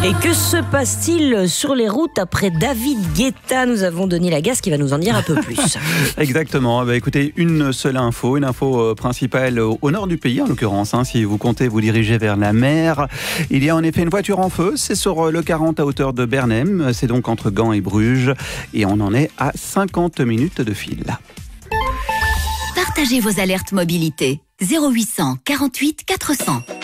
Et que se passe-t-il sur les routes après David Guetta? Nous avons Denis Lagasse qui va nous en dire un peu plus. Exactement. Écoutez, une seule info, une info principale au nord du pays en l'occurrence. Si vous comptez vous diriger vers la mer, il y a en effet une voiture en feu. C'est sur le 40 à hauteur de Bernhem. C'est donc entre Gand et Bruges. Et on en est à 50 minutes de fil. Partagez vos alertes mobilité. 0800 48 400.